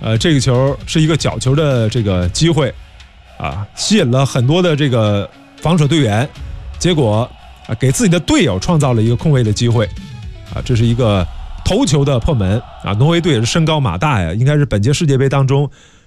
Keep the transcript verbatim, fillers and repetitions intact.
呃，这个球是一个角球的这个机会啊，吸引了很多的这个防守队员，结果啊给自己的队友创造了一个空位的机会啊，这是一个头球的破门啊！挪威队也是身高马大呀，应该是本届世界杯当中